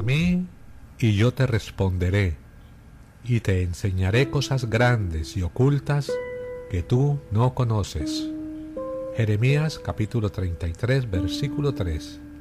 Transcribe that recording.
a mí, y yo te responderé, y te enseñaré cosas grandes y ocultas que tú no conoces. Jeremías capítulo 33, versículo 3.